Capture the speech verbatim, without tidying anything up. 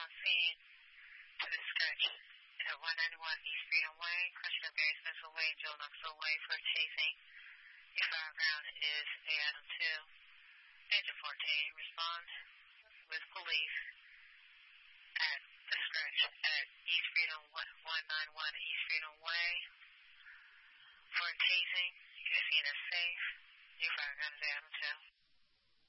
on scene to the stretch at one ninety-one East Freedom Way, Christopher Barry Spencer Way, Joe Knoxville Way for tasing. Your fireground is A Adam two. Agent fourteen, respond with police at the stretch at East Freedom one ninety-one East Freedom Way for tasing. You're seen as safe. Your fireground is A Adam two.